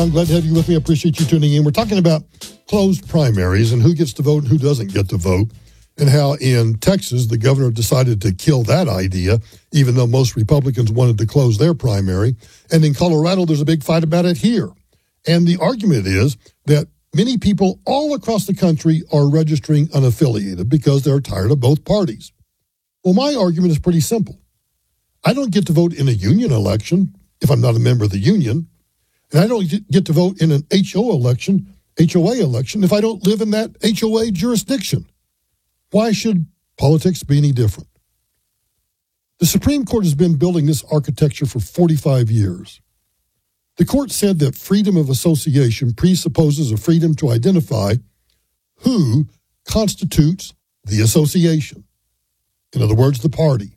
I'm glad to have you with me. I appreciate you tuning in. We're talking about closed primaries and who gets to vote and who doesn't get to vote, and how in Texas the governor decided to kill that idea, even though most Republicans wanted to close their primary. And in Colorado, there's a big fight about it here. And the argument is that many people all across the country are registering unaffiliated because they're tired of both parties. Well, my argument is pretty simple. I don't get to vote in a union election if I'm not a member of the union. And I don't get to vote in an HOA election if I don't live in that HOA jurisdiction. Why should politics be any different? The Supreme Court has been building this architecture for 45 years. The court said that freedom of association presupposes a freedom to identify who constitutes the association. In other words, the party.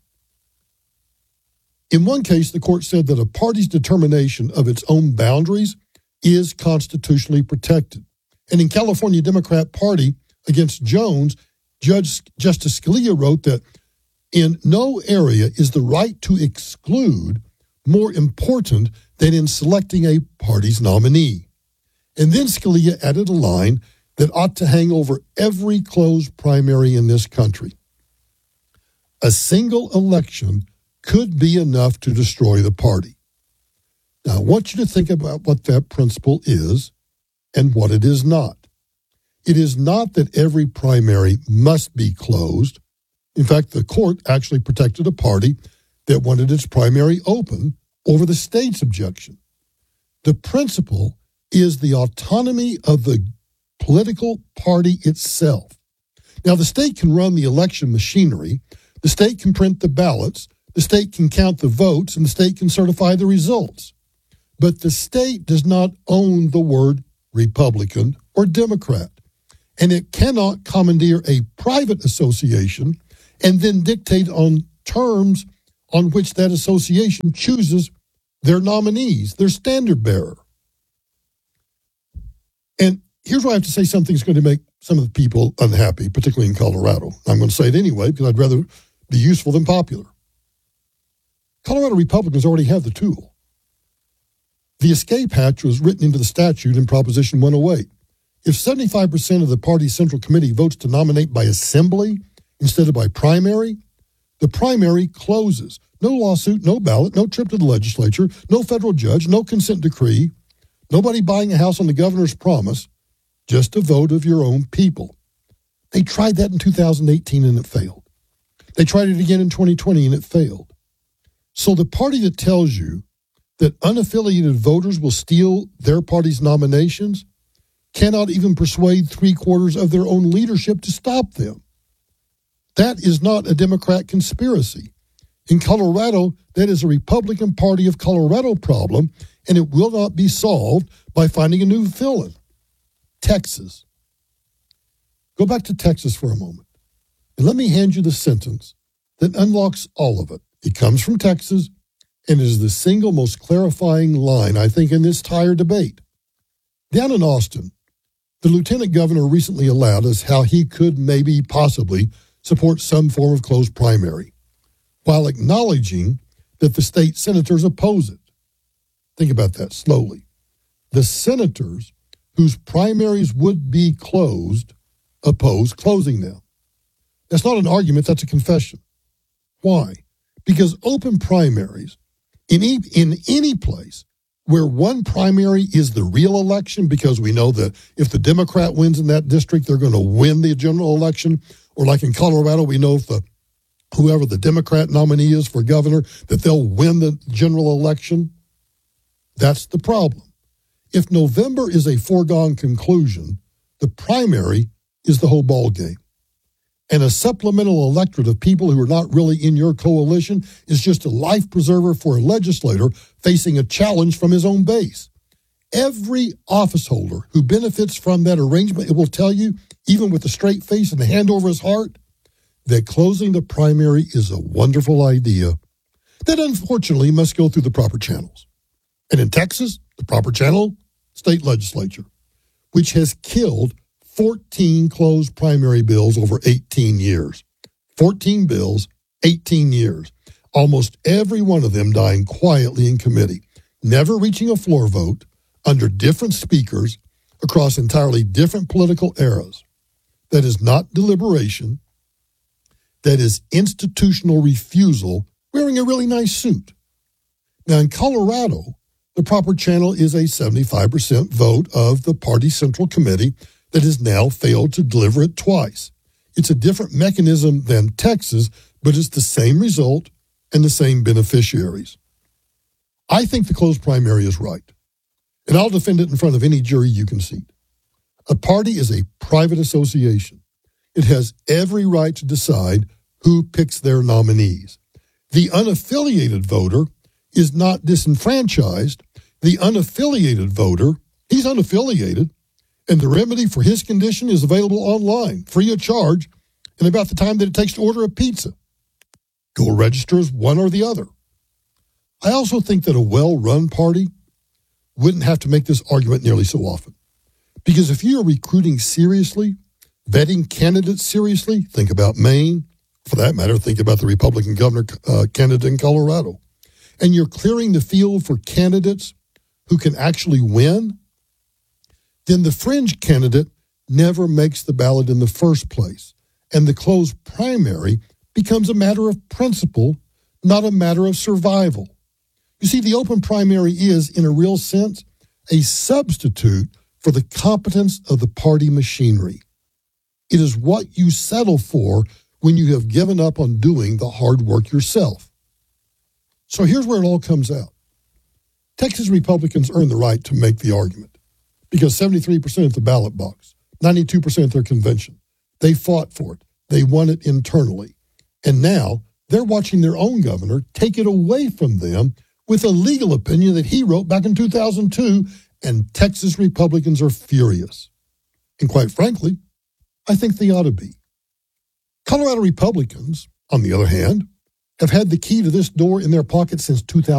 In one case, the court said that a party's determination of its own boundaries is constitutionally protected. And in California Democrat Party against Jones, Justice Scalia wrote that in no area is the right to exclude more important than in selecting a party's nominee. And then Scalia added a line that ought to hang over every closed primary in this country. A single election could be enough to destroy the party. Now, I want you to think about what that principle is and what it is not. It is not that every primary must be closed. In fact, the court actually protected a party that wanted its primary open over the state's objection. The principle is the autonomy of the political party itself. Now, the state can run the election machinery, the state can print the ballots, the state can count the votes, and the state can certify the results. But the state does not own the word Republican or Democrat, and it cannot commandeer a private association and then dictate on terms on which that association chooses their nominees, their standard bearer. And here's why I have to say something's going to make some of the people unhappy, particularly in Colorado. I'm going to say it anyway because I'd rather be useful than popular. Colorado Republicans already have the tool. The escape hatch was written into the statute in Proposition 108. If 75% of the party's central committee votes to nominate by assembly instead of by primary, the primary closes. No lawsuit, no ballot, no trip to the legislature, no federal judge, no consent decree, nobody buying a house on the governor's promise, just a vote of your own people. They tried that in 2018 and it failed. They tried it again in 2020 and it failed. So the party that tells you that unaffiliated voters will steal their party's nominations cannot even persuade 3/4 of their own leadership to stop them. That is not a Democrat conspiracy. In Colorado, that is a Republican Party of Colorado problem, and it will not be solved by finding a new villain. Texas. Go back to Texas for a moment, and let me hand you the sentence that unlocks all of it. It comes from Texas, and it is the single most clarifying line, I think, in this entire debate. Down in Austin, the lieutenant governor recently allowed us how he could maybe possibly support some form of closed primary, while acknowledging that the state senators oppose it. Think about that slowly. The senators whose primaries would be closed oppose closing them. That's not an argument, that's a confession. Why? Because open primaries in any place where one primary is the real election, because we know that if the Democrat wins in that district, they're going to win the general election, or like in Colorado, we know if whoever the Democrat nominee is for governor, that they'll win the general election. That's the problem. If November is a foregone conclusion, the primary is the whole ball game. And a supplemental electorate of people who are not really in your coalition is just a life preserver for a legislator facing a challenge from his own base. Every office holder who benefits from that arrangement, it will tell you, even with a straight face and a hand over his heart, that closing the primary is a wonderful idea that unfortunately must go through the proper channels. And in Texas, the proper channel, state legislature, which has killed 14 closed primary bills over 18 years. 14 bills, 18 years. Almost every one of them dying quietly in committee, never reaching a floor vote, under different speakers across entirely different political eras. That is not deliberation. That is institutional refusal wearing a really nice suit. Now, in Colorado, the proper channel is a 75% vote of the party central committee that has now failed to deliver it twice. It's a different mechanism than Texas, but it's the same result and the same beneficiaries. I think the closed primary is right, and I'll defend it in front of any jury you can seat. A party is a private association. It has every right to decide who picks their nominees. The unaffiliated voter is not disenfranchised. The unaffiliated voter, he's unaffiliated, and the remedy for his condition is available online, free of charge, in about the time that it takes to order a pizza. Go register as one or the other. I also think that a well-run party wouldn't have to make this argument nearly so often. Because if you are recruiting seriously, vetting candidates seriously, think about Maine. For that matter, think about the Republican governor candidate in Colorado. And you're clearing the field for candidates who can actually win, then the fringe candidate never makes the ballot in the first place. And the closed primary becomes a matter of principle, not a matter of survival. You see, the open primary is, in a real sense, a substitute for the competence of the party machinery. It is what you settle for when you have given up on doing the hard work yourself. So here's where it all comes out. Texas Republicans earn the right to make the argument because 73% of the ballot box, 92% of their convention, they fought for it. They won it internally. And now they're watching their own governor take it away from them with a legal opinion that he wrote back in 2002, and Texas Republicans are furious. And quite frankly, I think they ought to be. Colorado Republicans, on the other hand, have had the key to this door in their pocket since 2000.